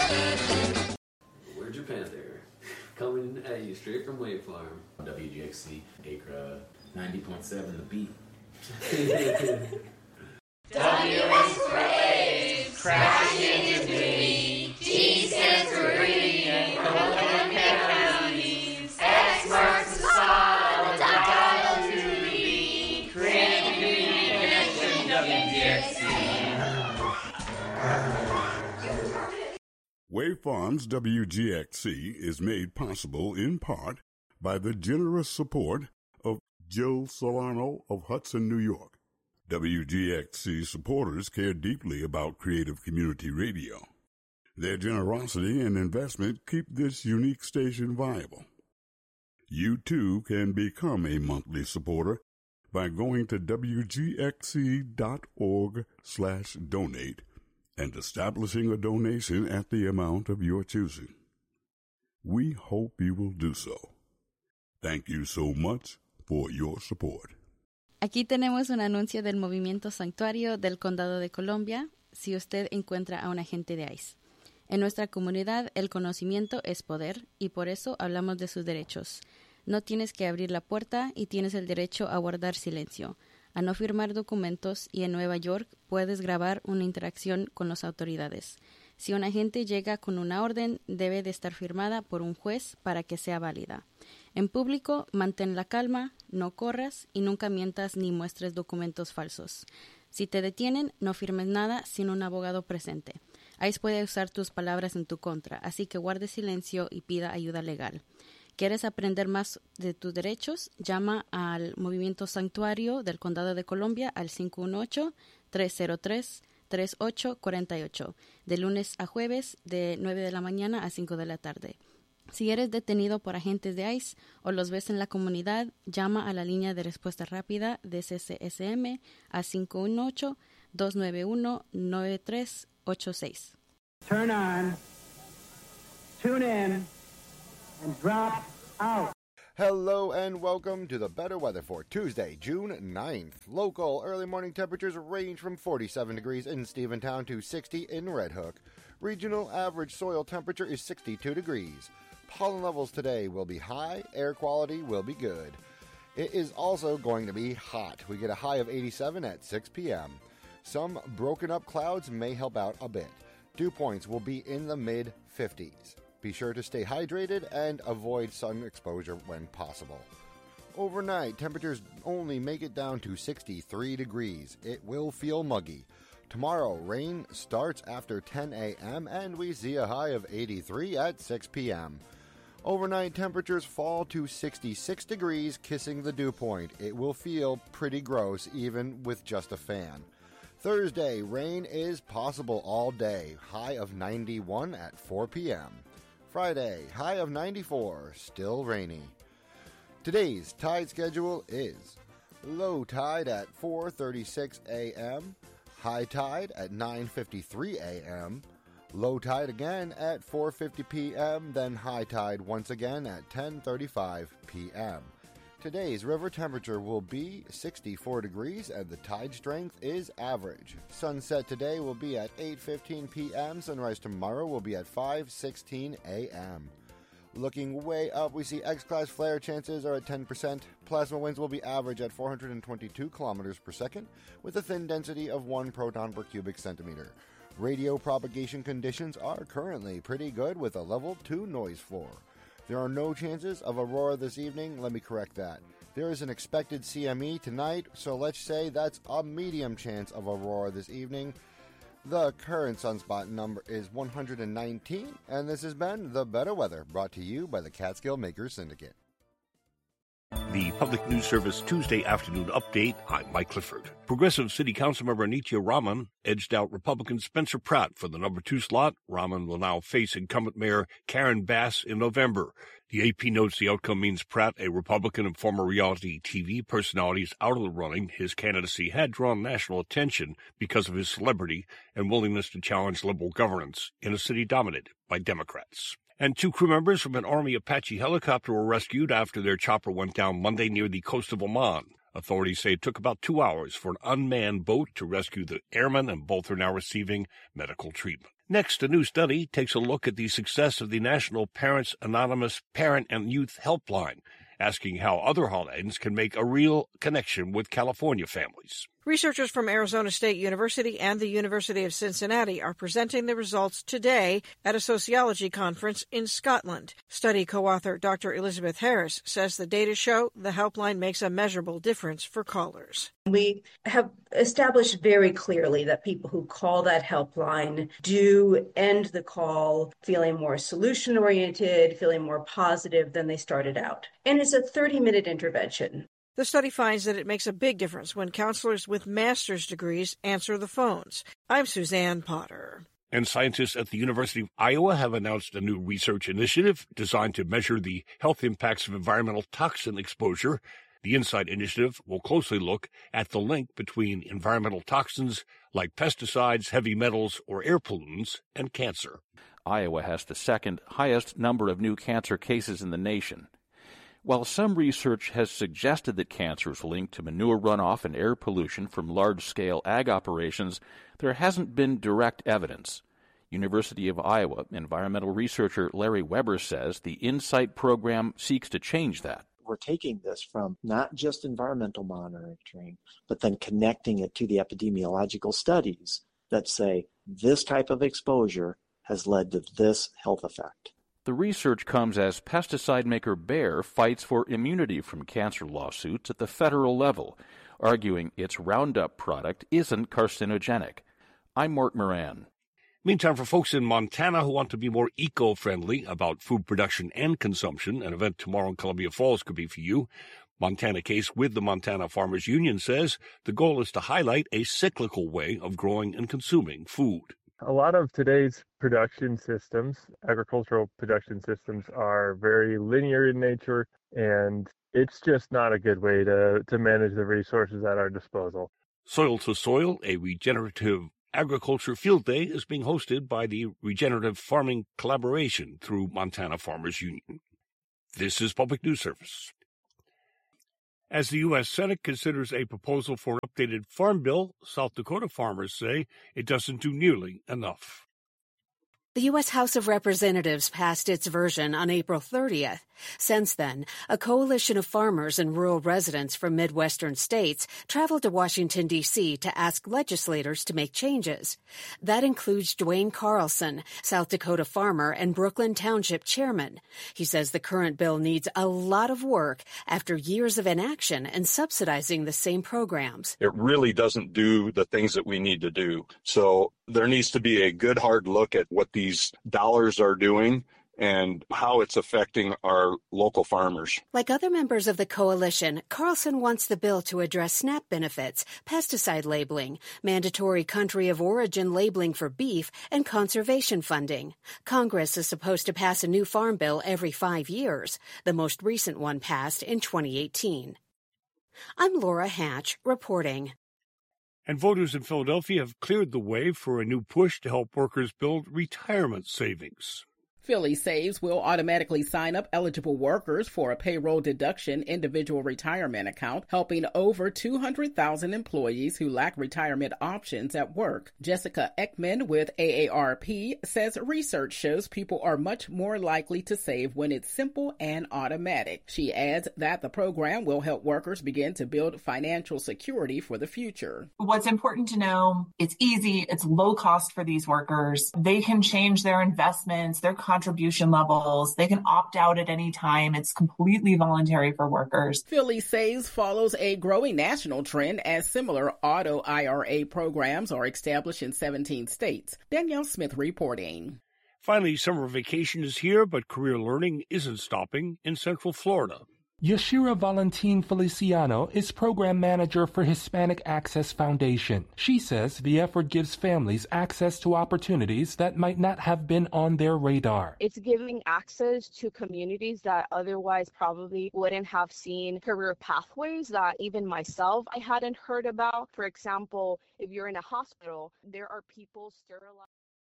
We're Japan there, coming at you straight from Wave Farm. WGXC, Acra, 90.7 The Beat. W is for A's, crashing into B. G stands for green and Columbia Counties. X marks the spot on the dial to be. Create the green connection, WGXC. Wave Farms WGXC is made possible in part by the generous support of Jill Solano of Hudson, New York. WGXC supporters care deeply about creative community radio. Their generosity and investment keep this unique station viable. You too can become a monthly supporter by going to wgxc.org/donate and establishing a donation at the amount of your choosing. We hope you will do so. Thank you so much for your support. Aquí tenemos un anuncio del Movimiento Santuario del Condado de Columbia si usted encuentra a un agente de ICE. En nuestra comunidad, el conocimiento es poder y por eso hablamos de sus derechos. No tienes que abrir la puerta y tienes el derecho a guardar silencio, a no firmar documentos y en Nueva York puedes grabar una interacción con las autoridades. Si un agente llega con una orden, debe de estar firmada por un juez para que sea válida. En público, mantén la calma, no corras y nunca mientas ni muestres documentos falsos. Si te detienen, no firmes nada sin un abogado presente. ICE puede usar tus palabras en tu contra, así que guarde silencio y pida ayuda legal. ¿Quieres aprender más de tus derechos? Llama al Movimiento Santuario del Condado de Columbia al 518-303-3848, de lunes a jueves de 9 de la mañana a 5 de la tarde. Si eres detenido por agentes de ICE o los ves en la comunidad, llama a la línea de respuesta rápida de CCSM a 518-291-9386. Turn on, tune in, and drop out. Hello and welcome to the better weather for Tuesday, June 9th. Local early morning temperatures range from 47 degrees in Stephentown to 60 in Red Hook. Regional average soil temperature is 62 degrees. Pollen levels today will be high, air quality will be good. It is also going to be hot. We get a high of 87 at 6 p.m. Some broken up clouds may help out a bit. Dew points will be in the mid-50s. Be sure to stay hydrated and avoid sun exposure when possible. Overnight, temperatures only make it down to 63 degrees. It will feel muggy. Tomorrow, rain starts after 10 a.m. and we see a high of 83 at 6 p.m. Overnight temperatures fall to 66 degrees, kissing the dew point. It will feel pretty gross even with just a fan. Thursday, rain is possible all day. High of 91 at 4 p.m. Friday, high of 94, still rainy. Today's tide schedule is low tide at 4:36 a.m., high tide at 9:53 a.m., low tide again at 4:50 p.m., then high tide once again at 10:35 p.m. Today's river temperature will be 64 degrees and the tide strength is average. Sunset today will be at 8:15 p.m. Sunrise tomorrow will be at 5:16 a.m. Looking way up, we see X-class flare chances are at 10%. Plasma winds will be average at 422 kilometers per second with a thin density of 1 proton per cubic centimeter. Radio propagation conditions are currently pretty good with a level 2 noise floor. There are no chances of aurora this evening. Let me correct that. There is an expected CME tonight, so let's say that's a medium chance of aurora this evening. The current sunspot number is 119, and this has been The Better Weather, brought to you by the Catskill Makers Syndicate. The Public News Service Tuesday afternoon update. I'm Mike Clifford. Progressive City Councilmember Nitya Raman edged out Republican Spencer Pratt for the number 2 slot. Raman will now face incumbent Mayor Karen Bass in November. The AP notes the outcome means Pratt, a Republican and former reality TV personality, is out of the running. His candidacy had drawn national attention because of his celebrity and willingness to challenge liberal governance in a city dominated by Democrats. And 2 crew members from an Army Apache helicopter were rescued after their chopper went down Monday near the coast of Oman. Authorities say it took about 2 hours for an unmanned boat to rescue the airmen, and both are now receiving medical treatment. Next, a new study takes a look at the success of the National Parents Anonymous Parent and Youth Helpline, asking how other hotlines can make a real connection with California families. Researchers from Arizona State University and the University of Cincinnati are presenting the results today at a sociology conference in Scotland. Study co-author Dr. Elizabeth Harris says the data show the helpline makes a measurable difference for callers. We have established very clearly that people who call that helpline do end the call feeling more solution-oriented, feeling more positive than they started out. And it's a 30-minute intervention. The study finds that it makes a big difference when counselors with master's degrees answer the phones. I'm Suzanne Potter. And scientists at the University of Iowa have announced a new research initiative designed to measure the health impacts of environmental toxin exposure. The InSight initiative will closely look at the link between environmental toxins like pesticides, heavy metals, or air pollutants and cancer. Iowa has the second highest number of new cancer cases in the nation. While some research has suggested that cancer is linked to manure runoff and air pollution from large-scale ag operations, there hasn't been direct evidence. University of Iowa environmental researcher Larry Weber says the InSight program seeks to change that. We're taking this from not just environmental monitoring, but then connecting it to the epidemiological studies that say this type of exposure has led to this health effect. The research comes as pesticide maker Bayer fights for immunity from cancer lawsuits at the federal level, arguing its Roundup product isn't carcinogenic. I'm Mort Moran. Meantime, for folks in Montana who want to be more eco-friendly about food production and consumption, an event tomorrow in Columbia Falls could be for you. Montana Case with the Montana Farmers Union says the goal is to highlight a cyclical way of growing and consuming food. A lot of today's production systems, agricultural production systems, are very linear in nature, and it's just not a good way to manage the resources at our disposal. Soil to Soil, a regenerative agriculture field day, is being hosted by the Regenerative Farming Collaboration through Montana Farmers Union. This is Public News Service. As the U.S. Senate considers a proposal for an updated farm bill, South Dakota farmers say it doesn't do nearly enough. The U.S. House of Representatives passed its version on April 30th. Since then, a coalition of farmers and rural residents from Midwestern states traveled to Washington, D.C. to ask legislators to make changes. That includes Dwayne Carlson, South Dakota farmer and Brooklyn Township chairman. He says the current bill needs a lot of work after years of inaction and subsidizing the same programs. It really doesn't do the things that we need to do. So there needs to be a good hard look at what these dollars are doing and how it's affecting our local farmers. Like other members of the coalition, Carlson wants the bill to address SNAP benefits, pesticide labeling, mandatory country of origin labeling for beef, and conservation funding. Congress is supposed to pass a new farm bill every 5 years. The most recent one passed in 2018. I'm Laura Hatch, reporting. And voters in Philadelphia have cleared the way for a new push to help workers build retirement savings. Philly Saves will automatically sign up eligible workers for a payroll deduction individual retirement account, helping over 200,000 employees who lack retirement options at work. Jessica Ekman with AARP says research shows people are much more likely to save when it's simple and automatic. She adds that the program will help workers begin to build financial security for the future. What's important to know, it's easy, it's low cost for these workers. They can change their investments, their contribution levels. They can opt out at any time. It's completely voluntary for workers. Philly Saves follows a growing national trend as similar auto IRA programs are established in 17 states. Danielle Smith reporting. Finally, summer vacation is here, but career learning isn't stopping in Central Florida. Yashira Valentin Feliciano is program manager for Hispanic Access Foundation. She says the effort gives families access to opportunities that might not have been on their radar. It's giving access to communities that otherwise probably wouldn't have seen career pathways that even myself I hadn't heard about. For example, if you're in a hospital, there are people sterilized.